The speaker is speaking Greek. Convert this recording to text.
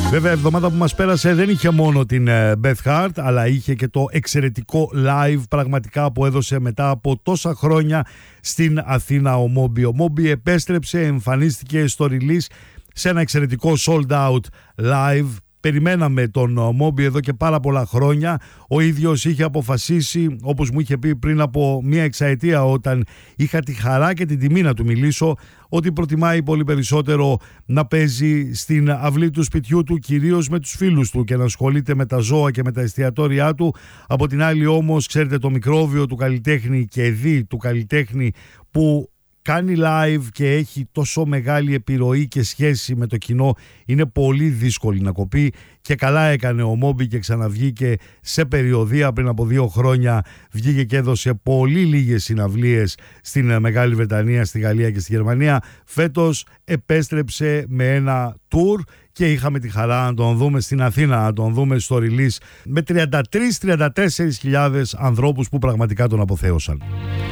Βέβαια, η εβδομάδα που μας πέρασε δεν είχε μόνο την Beth Hart, αλλά είχε και το εξαιρετικό live πραγματικά που έδωσε μετά από τόσα χρόνια στην Αθήνα ο Moby. Ο Moby επέστρεψε, εμφανίστηκε στο release σε ένα εξαιρετικό sold out live. Περιμέναμε τον Moby εδώ και πάρα πολλά χρόνια. Ο ίδιος είχε αποφασίσει, όπως μου είχε πει πριν από μία εξαετία όταν είχα τη χαρά και την τιμή να του μιλήσω, ότι προτιμάει πολύ περισσότερο να παίζει στην αυλή του σπιτιού του, κυρίως με τους φίλους του, και να ασχολείται με τα ζώα και με τα εστιατόρια του. Από την άλλη όμως, ξέρετε, το μικρόβιο του καλλιτέχνη και δι του καλλιτέχνη που κάνει live και έχει τόσο μεγάλη επιρροή και σχέση με το κοινό, είναι πολύ δύσκολη να κοπεί, και καλά έκανε ο Moby και ξαναβγήκε σε περιοδεία. Πριν από 2 χρόνια βγήκε και έδωσε πολύ λίγες συναυλίες στην Μεγάλη Βρετανία, στη Γαλλία και στη Γερμανία. Φέτος επέστρεψε με ένα tour και είχαμε τη χαρά να τον δούμε στην Αθήνα, να τον δούμε στο release με 33-34 χιλιάδες ανθρώπους που πραγματικά τον αποθέωσαν.